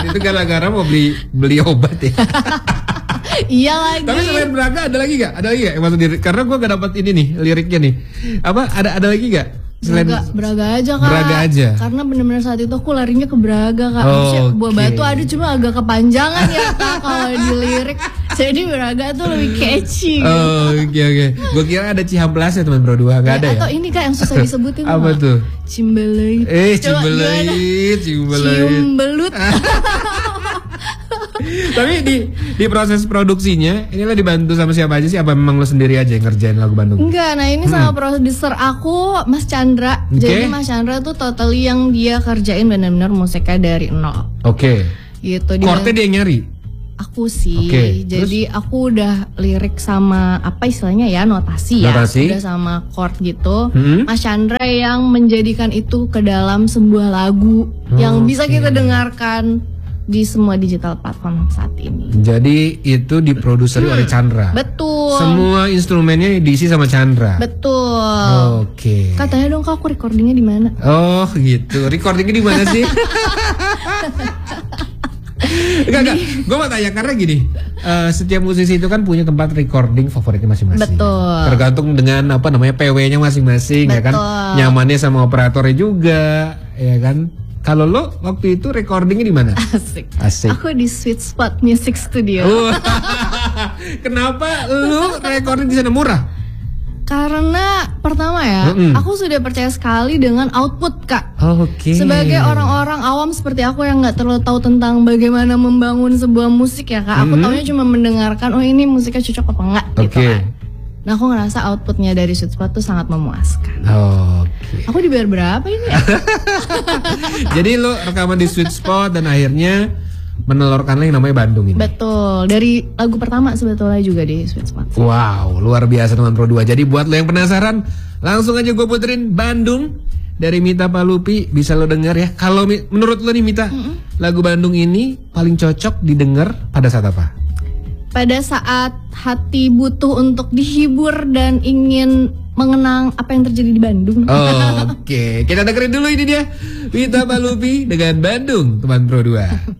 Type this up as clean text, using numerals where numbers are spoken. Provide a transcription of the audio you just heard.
Itu gara-gara mau beli obat ya. Iya lagi. Tapi selain Braga ada lagi gak? Ada lagi gak yang masuk diri? Karena gue gak dapat ini nih liriknya nih. Apa ada lagi gak? Selain Braga aja Kak. Braga aja. Karena benar-benar saat itu aku larinya ke Braga Kak. Maksudnya Buah Batu ada cuma agak kepanjangan ya Kak kalau di lirik. Jadi Braga tuh lebih catchy. Oke. Gue kira ada Cihampelas ya teman Bro 2. Gak ada ya? Atau ini Kak yang susah disebutin. Apa tuh? Cimbelait. Cimbelut. Tapi di proses produksinya ini lo dibantu sama siapa aja sih? Apa memang lo sendiri aja yang ngerjain lagu Bandung? Enggak, nah ini sama produser aku Mas Chandra. Jadi Mas Chandra tuh totally yang dia kerjain benar-benar musiknya dari nol. Oke. Gitu. Chordnya dia yang nyari? Aku sih. Jadi aku udah lirik sama apa istilahnya ya notasi ya. Udah sama chord gitu. Mas Chandra yang menjadikan itu ke dalam sebuah lagu yang bisa kita dengarkan di semua digital platform saat ini. Jadi itu diproduseri oleh Chandra. Betul. Semua instrumennya diisi sama Chandra. Betul. Oke. Katanya dong Kak, aku recordingnya di mana? Oh gitu. Recordingnya di mana sih? Enggak. Gue mau tanya karena gini, setiap musisi itu kan punya tempat recording favoritnya masing-masing. Betul. Tergantung dengan apa namanya PW-nya masing-masing. Betul. Ya kan. Nyamannya sama operatornya juga, ya kan. Kalau lo waktu itu recordingnya di mana? Asik. Aku di Sweet Spot Music Studio. Kenapa lo recording di sana murah? Karena pertama ya, aku sudah percaya sekali dengan output Kak. Sebagai orang-orang awam seperti aku yang nggak terlalu tahu tentang bagaimana membangun sebuah musik ya Kak. Aku taunya cuma mendengarkan, oh ini musiknya cocok apa enggak gitu kan. Nah aku ngerasa outputnya dari Sweet Spot tuh sangat memuaskan. Aku dibayar berapa ini ya? Jadi lo rekaman di Sweet Spot dan akhirnya menelurkanlah yang namanya Bandung ini. Betul, dari lagu pertama sebetulnya juga di Sweet Spot. Wow, luar biasa teman Pro 2. Jadi buat lo yang penasaran, langsung aja gue puterin Bandung dari Mita Palupi, bisa lo denger ya. Kalau menurut lo nih Mita, lagu Bandung ini paling cocok didengar pada saat apa? Pada saat hati butuh untuk dihibur dan ingin mengenang apa yang terjadi di Bandung. Oke, kita dengerin dulu ini dia Mita Palupi dengan Bandung, teman Pro 2.